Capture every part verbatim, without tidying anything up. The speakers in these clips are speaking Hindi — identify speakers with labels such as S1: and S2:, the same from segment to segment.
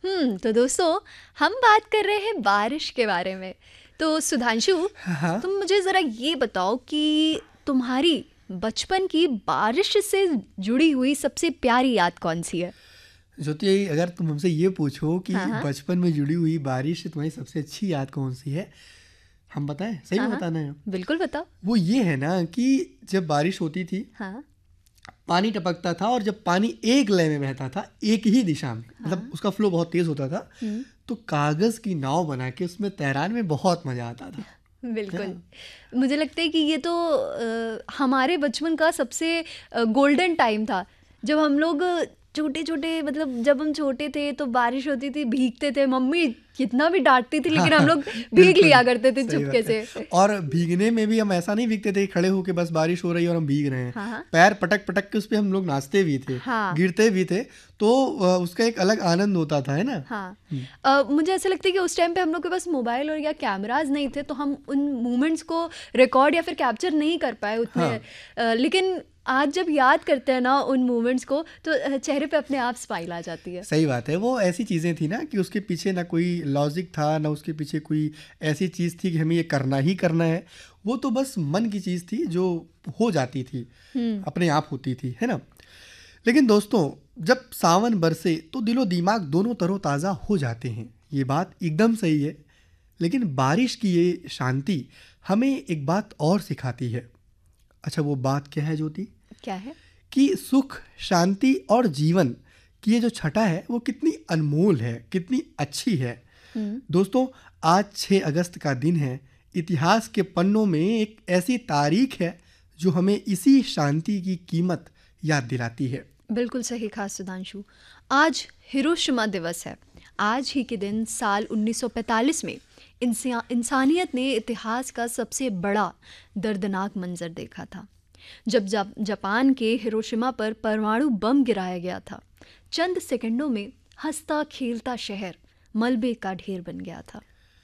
S1: हम्म तो दोस्तों, हम बात कर रहे हैं बारिश के बारे में। तो सुधांशु,
S2: हाँ।
S1: तुम मुझे ज़रा ये बताओ कि तुम्हारी बचपन की बारिश से जुड़ी हुई सबसे प्यारी याद कौन सी है?
S2: ज्योति, अगर तुम हमसे ये पूछो कि
S1: हाँ हाँ
S2: बचपन में जुड़ी हुई बारिश से तुम्हारी सबसे अच्छी याद कौन सी है, हम बताएं? सही
S1: हाँ
S2: में
S1: हाँ,
S2: बताना है।
S1: बिल्कुल बताओ।
S2: वो ये है ना कि जब बारिश होती थी,
S1: हाँ
S2: पानी टपकता था और जब पानी एक लय में बहता था, एक ही दिशा में, मतलब
S1: हाँ।
S2: उसका फ्लो बहुत तेज होता था,
S1: हम्म,
S2: तो कागज की नाव बना के उसमें तैराने में बहुत मजा आता था। है
S1: बिल्कुल।
S2: ना?
S1: मुझे लगता है कि ये तो अ, हमारे बचपन का सबसे गोल्डन टाइम था, जब हम लोग छोटे छोटे, मतलब जब हम छोटे थे तो बारिश होती थी, भीगते थे, मम्मी कितना भी डांटती थी
S2: हाँ
S1: लेकिन हम
S2: हाँ,
S1: लोग भीग
S2: बिल्कुल
S1: लिया करते थे
S2: सही
S1: चुपके
S2: बात है।
S1: से।
S2: और भीगने में भी हम ऐसा नहीं भीगते थे कि खड़े होके बस बारिश हो रही है और हम भीग रहे हैं।
S1: हाँ हाँ
S2: पैर पटक पटक के उस पे हम लोग नाचते भी थे,
S1: हाँ
S2: गिरते भी थे, तो अ, उसका एक अलग आनंद होता था, है ना?
S1: हाँ।
S2: हम्म,
S1: अ, मुझे ऐसा लगता है कि उस टाइम पे हम लोग के पास मोबाइल और या कैमराज नहीं थे, तो हम उन मोमेंट्स को रिकॉर्ड या फिर कैप्चर नहीं कर पाए उतने।
S2: हाँ,
S1: अ, लेकिन आज जब याद करते हैं ना उन मोमेंट्स को, तो अ, चेहरे पे अपने आप स्माइल आ जाती है।
S2: सही बात है। वो ऐसी चीज़ें थी ना कि उसके पीछे ना कोई लॉजिक था, ना उसके पीछे कोई ऐसी चीज़ थी कि हमें ये करना ही करना है। वो तो बस मन की चीज़ थी जो हो जाती थी,
S1: हम्म
S2: अपने आप होती थी, है ना? लेकिन दोस्तों, जब सावन बरसे तो दिलो दिमाग दोनों तरोताज़ा हो जाते हैं, ये बात एकदम सही है। लेकिन बारिश की ये शांति हमें एक बात और सिखाती है। अच्छा, वो बात क्या है ज्योति?
S1: क्या है?
S2: कि सुख, शांति और जीवन की ये जो छटा है वो कितनी अनमोल है, कितनी अच्छी है।
S1: हम्म
S2: दोस्तों, आज छह अगस्त का दिन है। इतिहास के पन्नों में एक ऐसी तारीख है जो हमें इसी शांति की कीमत याद दिलाती है।
S1: बिल्कुल सही कहा सुधांशु। आज हिरोशिमा दिवस है। आज ही के दिन साल उन्नीस सौ पैंतालीस में इंसा, इंसानियत ने इतिहास का सबसे बड़ा दर्दनाक मंजर देखा था, जब जब जापान के हिरोशिमा पर परमाणु बम गिराया गया था। चंद सेकंडों में हंसता खेलता शहर मलबे का ढेर बन गया था।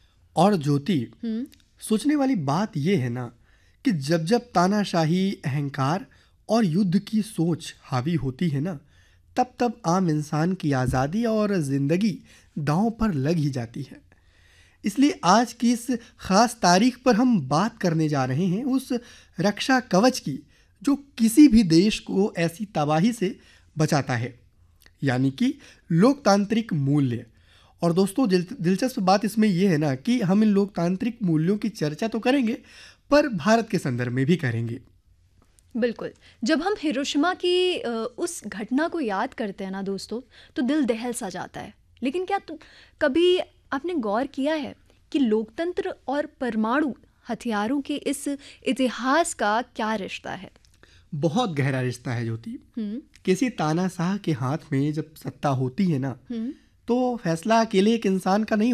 S2: और ज्योति,
S1: हम्म
S2: सोचने वाली बात यह है ना कि जब जब तानाशाही, अहंकार और युद्ध की सोच हावी होती है ना, तब तब आम इंसान की आज़ादी और ज़िंदगी दांव पर लग ही जाती है। इसलिए आज की इस खास तारीख पर हम बात करने जा रहे हैं उस रक्षा कवच की जो किसी भी देश को ऐसी तबाही से बचाता है, यानी कि लोकतांत्रिक मूल्य। और दोस्तों, दिल, दिलचस्प बात इसमें यह है ना कि हम इन लोकतांत्रिक मूल्यों की चर्चा तो करेंगे, पर भारत के संदर्भ में भी करेंगे।
S1: बिल्कुल। जब हम हिरोशिमा की अ, उस घटना को याद करते हैं ना दोस्तों, तो दिल दहल सा जाता है। लेकिन क्या तुम कभी आपने गौर किया है कि लोकतंत्र और परमाणु हथियारों के इस इतिहास का क्या रिश्ता है?
S2: बहुत गहरा रिश्ता है ज्योति।
S1: हम्म
S2: किसी तानाशाह के हाथ में जब सत्ता होती है ना,
S1: हम्म
S2: तो फैसला अकेले एक इंसान का नहीं